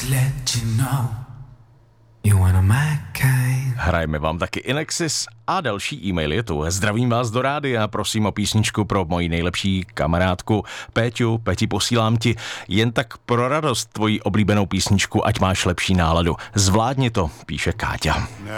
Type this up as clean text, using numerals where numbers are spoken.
Hrajeme vám taky Inexis a další e-mail je tu. Zdravím vás do rádia a prosím o písničku pro moji nejlepší kamarádku Péťu. Péti, posílám ti jen tak pro radost tvoji oblíbenou písničku, ať máš lepší náladu. Zvládni to, píše Káťa.